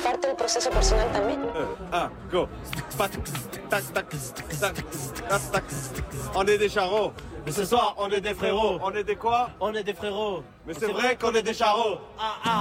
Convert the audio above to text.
parte del proceso personal también. Go. Tac, tac, tac, tac, tac, tac. On est des charros. Mais ce soir, on est des frérots. On est des quoi? On est des frérots. Mais c'est vrai qu'on est des charros.